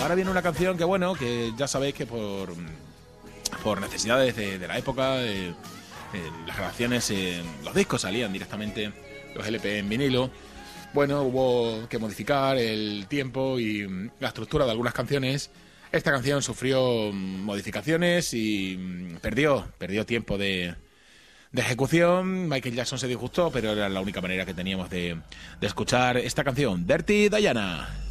Ahora viene una canción que, bueno, que ya sabéis que por necesidades de la época, las grabaciones, los discos salían directamente, los LP en vinilo. Bueno, hubo que modificar el tiempo y la estructura de algunas canciones. Esta canción sufrió modificaciones y perdió tiempo de ejecución. Michael Jackson se disgustó, pero era la única manera que teníamos de escuchar esta canción, Dirty Diana.